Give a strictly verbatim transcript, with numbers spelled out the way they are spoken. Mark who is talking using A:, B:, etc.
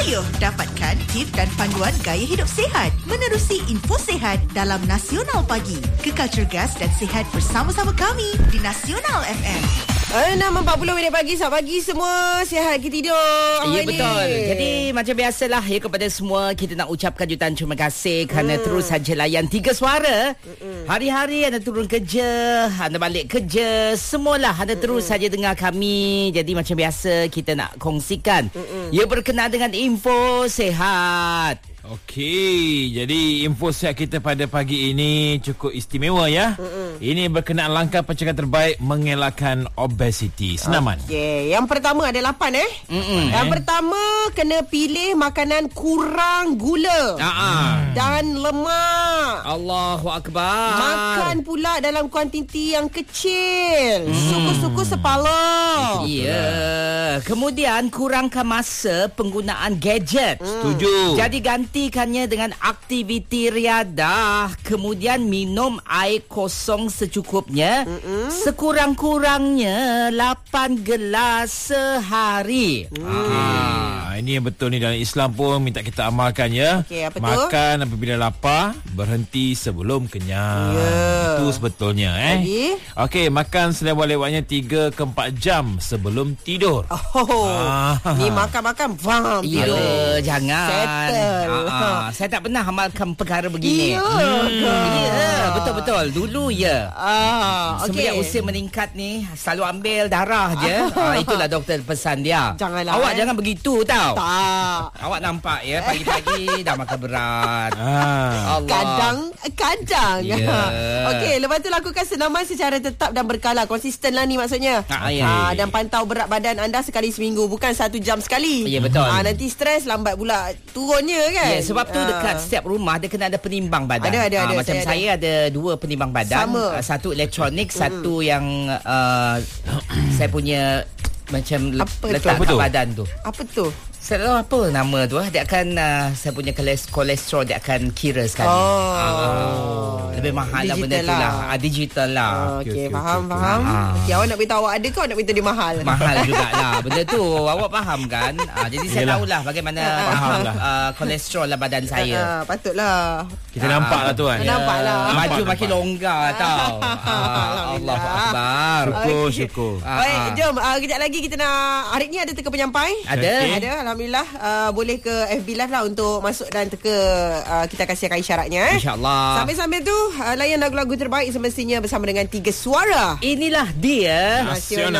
A: Ayuh dapatkan tip dan panduan gaya hidup sihat menerusi info sihat dalam Nasional Pagi. Kekal cergas dan sihat bersama-sama kami di Nasional F M.
B: enam empat puluh minit pagi. Selamat pagi semua. Sihat ke tidur?
C: Ya, betul. Jadi macam biasalah ya, kepada semua kita nak ucapkan jutaan terima kasih kerana hmm. terus saja layan Tiga Suara. Mm-mm. Hari-hari anda turun kerja, anda balik kerja, semualah anda Mm-mm. terus saja dengar kami. Jadi macam biasa kita nak kongsikan Mm-mm. ia berkenaan dengan info sihat.
D: Okey, jadi info sihat kita pada pagi ini cukup istimewa ya. Mm-mm. Ini berkenaan langkah pencegahan terbaik mengelakkan obesiti. Senaman.
B: Okey, yang pertama ada lapan eh. Mm-mm. Yang eh? pertama kena pilih makanan kurang gula
C: Ah.
B: dan lemak.
C: Allahu Akbar.
B: Makan pula dalam kuantiti yang kecil. Mm. Suku-suku sepala.
C: Ya. Kemudian kurangkan masa penggunaan gadget.
D: Mm. Setuju.
C: Jadi ganti gantikannya dengan aktiviti riadah. Kemudian minum air kosong secukupnya. Mm-mm. Sekurang-kurangnya lapan gelas sehari.
D: Mm. Ah, ini yang betul ni dalam Islam pun minta kita amalkan ya.
B: Okay, apa
D: makan tu? Apabila lapar, berhenti sebelum kenyang.
B: Yeah.
D: Itu sebetulnya eh. Okey, makan selewat-lewatnya tiga ke empat jam sebelum tidur.
B: Oh. Ah. Ni makan-makan bam tidur.
C: Ya, jangan.
B: Settle.
C: Ah, saya tak pernah amalkan perkara begini.
B: Ya,
C: hmm. ya betul-betul. Dulu ya.
B: Ah,
C: Semenjak
B: okay.
C: usia meningkat ni, selalu ambil darah je. ah, itulah doktor pesan dia.
B: Janganlah.
C: Awak
B: eh.
C: jangan begitu tau.
B: Tak.
C: Awak nampak ya, pagi-pagi dah makan berat.
D: Ah.
C: Allah.
B: Kadang-kadang.
C: Yeah.
B: Okey, lepas tu lakukan senaman secara tetap dan berkala. Konsisten lah ni maksudnya.
C: Ah, ya.
B: ah, dan pantau berat badan anda sekali seminggu. Bukan satu jam sekali.
C: Ya, betul.
B: Ah, nanti stres lambat pula turunnya kan.
C: Ya, sebab tu dekat setiap rumah dia kena ada penimbang badan.
B: Ada, ada,
C: Ah,
B: ada.
C: macam
B: saya,
C: saya ada. ada dua penimbang badan.
B: Sama.
C: Ah, satu elektronik, mm. satu yang uh, saya punya macam le-
B: Apa
C: letak
B: tu?
C: kat badan tu.
B: Apa tu?
C: Saya tahu apa nama tu. Dia akan uh, saya punya kolesterol dia akan kira sekali.
B: Oh.
C: Ah, lebih mahal lah benda tu lah. Ah, digital lah.
B: Oh, Okey,
D: okay,
B: faham,
D: okay,
B: faham.
C: okay.
B: Okay, awak nak beritahu awak ada ke awak nak beritahu dia mahal?
C: Mahal jugalah benda tu. Awak faham kan? Ah, jadi saya
D: Yelah.
C: tahulah bagaimana
D: Faham lah.
C: uh, kolesterol lah badan saya.
B: Ah, patutlah.
D: Kita nampak lah tuan.
B: Ya. Nampak lah.
C: Maju
D: Nampak,
C: makin longgar tau. Ah, Allahu Akbar.
D: Syukur,
B: Okey.
D: syukur.
C: Ah,
B: Baik,
C: ah.
B: jom uh, kejap lagi kita nak hari ni ada teka penyampai.
C: Ada.
D: Okey.
B: Ada, alhamdulillah. Uh, boleh ke F B Live lah untuk masuk dan teka uh, kita kasihkan isyaratnya eh.
C: InsyaAllah.
B: Sambil-sambil tu uh, layan lagu-lagu terbaik semestinya bersama dengan Tiga Suara.
C: Inilah dia
D: Nasional.